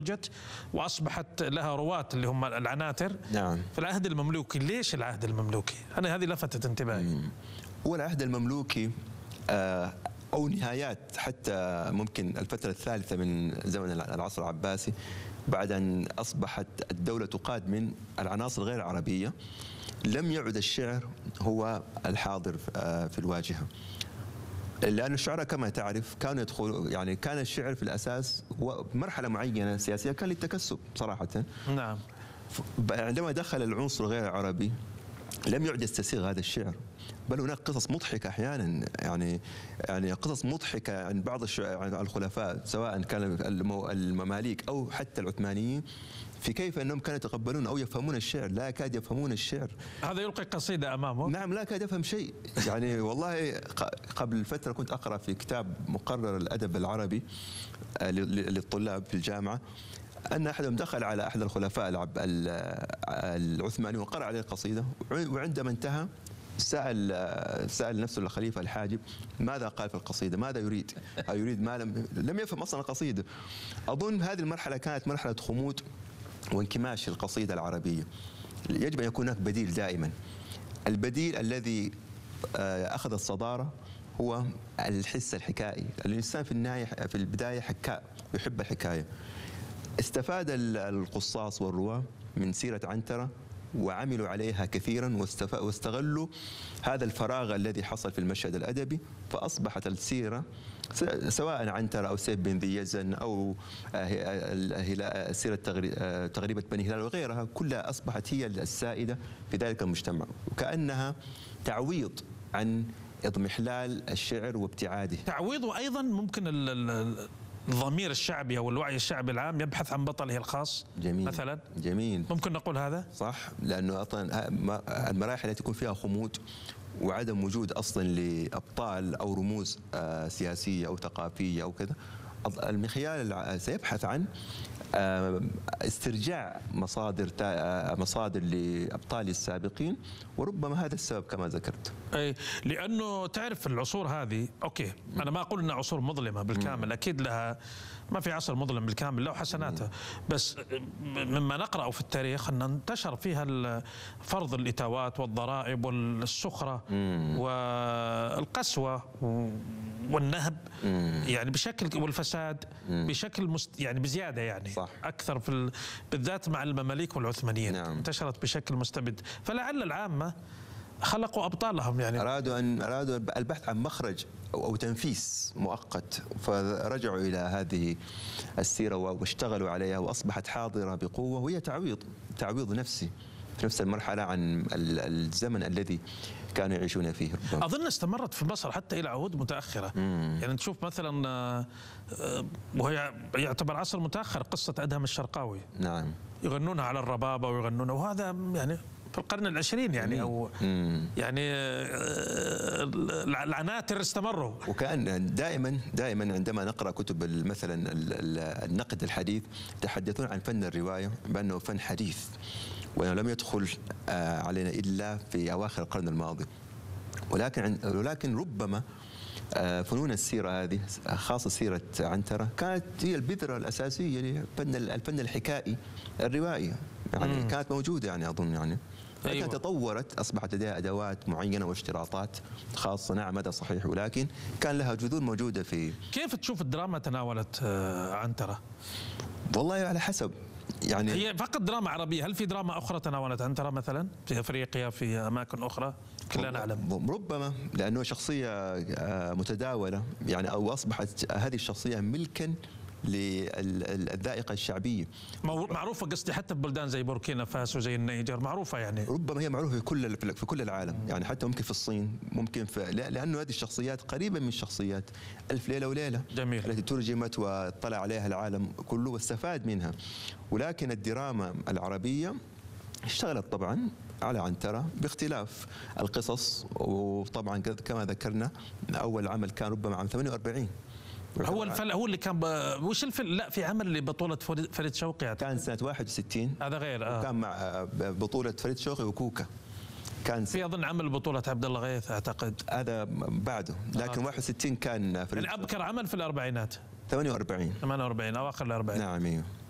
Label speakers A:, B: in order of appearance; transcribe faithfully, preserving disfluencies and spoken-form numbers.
A: جت واصبحت لها رواة اللي هم العناتر.
B: نعم.
A: في العهد المملوكي، ليش العهد المملوكي؟ انا هذه لفتت انتباهي.
B: هو العهد المملوكي آه او نهايات حتى ممكن الفتره الثالثه من زمن العصر العباسي، بعد ان اصبحت الدوله تقاد من العناصر غير العربيه، لم يعد الشعر هو الحاضر في الواجهه. لأن الشعراء كما تعرف كانوا يدخلوا، يعني كان الشعر في الأساس هو مرحلة معينة سياسية كان للتكسب صراحة.
A: نعم.
B: عندما دخل العنصر غير العربي لم يعد يستسيغ هذا الشعر، بل هناك قصص مضحكة أحيانا، يعني يعني قصص مضحكة عن بعض عن الخلفاء سواء كان المماليك أو حتى العثمانيين، في كيف أنهم كانوا يتقبلون أو يفهمون الشعر، لا يكاد يفهمون الشعر.
A: هذا يلقي قصيدة أمامه.
B: نعم، لا يكاد يفهم شيء. يعني والله قبل فترة كنت أقرأ في كتاب مقرر الأدب العربي للطلاب في الجامعة أن أحدهم دخل على أحد الخلفاء العثمانيين وقرأ عليه قصيدة، وعندما انتهى سأل سأل نفسه الخليفة الحاجب ماذا قال في القصيدة، ماذا يريد؟ أو يريد ما لم لم يفهم أصلا القصيدة. أظن هذه المرحلة كانت مرحلة خمود وانكماش القصيدة العربية. يجب أن يكون هناك بديل دائما. البديل الذي أخذ الصدارة هو الحس الحكائي. الإنسان في النهاية في البداية حكاء، يحب الحكاية. استفاد القصاص والرواة من سيرة عنترة وعملوا عليها كثيرا، واستغلوا هذا الفراغ الذي حصل في المشهد الأدبي، فأصبحت السيرة سواء عنترة أو سيف بن ذي يزن أو سيرة تغريبة بني هلال وغيرها، كلها أصبحت هي السائدة في ذلك المجتمع، وكأنها تعويض عن اضمحلال الشعر وابتعاده.
A: تعويض، وأيضا ممكن الضمير الشعبي أو الوعي الشعبي العام يبحث عن بطله الخاص.
B: جميل.
A: مثلا
B: جميل،
A: ممكن نقول هذا
B: صح، لأنه أصلا المراحل التي يكون فيها خمود وعدم وجود أصلا لأبطال أو رموز سياسية أو ثقافية أو كذا، المخيال سيبحث عن استرجاع مصادر مصادر لأبطال السابقين، وربما هذا السبب كما ذكرت.
A: أي لأنه تعرف العصور هذه، أوكي أنا ما أقول أنها عصور مظلمة بالكامل، م. أكيد لها، ما في عصر مظلم بالكامل، له حسناته، بس مما نقرأ في التاريخ أن انتشر فيها فرض الإتاوات والضرائب والسخرة م. والقسوة والنهب، مم. يعني بشكل، والفساد مم. بشكل مست يعني بزياده، يعني
B: صح. اكثر
A: في ال... بالذات مع المماليك والعثمانيين. نعم. انتشرت بشكل مستبد، فلعل العامه خلقوا ابطالهم، يعني
B: ارادوا ان ارادوا البحث عن مخرج او, أو تنفيس مؤقت، فرجعوا الى هذه السيره واشتغلوا عليها واصبحت حاضره بقوه، وهي تعويض تعويض نفسي في نفس المرحله عن الزمن الذي كانوا يعيشون فيه. ربما.
A: أظن استمرت في مصر حتى إلى عهود متأخرة. مم. يعني نشوف مثلا، وهي يعتبر عصر متأخر، قصة أدهم الشرقاوي.
B: نعم.
A: يغنونها على الربابة ويغنونها، وهذا يعني في القرن العشرين، يعني أو مم. يعني العناتر استمروا.
B: وكأن دائما دائما عندما نقرأ كتب مثلا النقد الحديث يتحدثون عن فن الرواية بأنه فن حديث، ولم يدخل علينا إلا في أواخر القرن الماضي، ولكن ولكن ربما فنون السيرة هذه، خاصة سيرة عنترة، كانت هي البذرة الأساسية لفن الفن الحكائي الروائي، يعني مم. كانت موجودة، يعني أظن يعني لكن أيوة. تطورت، أصبحت لديها أدوات معينة واشتراطات خاصة. نعم هذا صحيح، ولكن كان لها جذور موجودة في.
A: كيف تشوف الدراما تناولت عنترة؟
B: والله على حسب، يعني
A: هي فقط دراما عربية، هل في دراما أخرى تناولت عنترة مثلا في أفريقيا في أماكن أخرى؟ كلنا نعلم.
B: ربما لأنه شخصية متداولة، يعني أو أصبحت هذه الشخصية ملكا للذائقة الشعبية،
A: معروفة قصدي حتى في بلدان زي بوركينا فاسو زي النيجر، معروفة يعني.
B: ربما هي معروفة في كل في كل العالم، يعني حتى ممكن في الصين، ممكن في، لأنه هذه الشخصيات قريبة من شخصيات ألف ليلة وليلة.
A: جميل.
B: التي ترجمت واطلع عليها العالم كله واستفاد منها. ولكن الدراما العربية اشتغلت طبعا على عنترة باختلاف القصص، وطبعا كما ذكرنا أول عمل كان ربما عام ثمانية وأربعين.
A: هو الفل هو اللي كان ب... وش الفيلم؟ لا، في عمل اللي بطولة فريد شوقي
B: كان سنة واحد وستين،
A: هذا غير آه.
B: كان مع بطولة فريد شوقي وكوكا.
A: كان في اظن عمل بطولة عبد الله غيث اعتقد،
B: هذا بعده، لكن آه. واحد وستين كان فريد
A: يعني ابكر عمل في الاربعينات،
B: ثمانية وأربعين
A: ثمانية وأربعين اواخر الاربعين.
B: نعم.